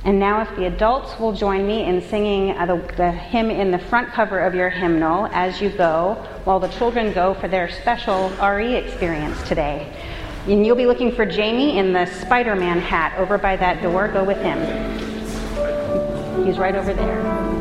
And now if the adults will join me in singing the hymn in the front cover of your hymnal as you go, while the children go for their special RE experience today. And you'll be looking for Jamie in the Spider-Man hat over by that door. Go with him. He's right over there.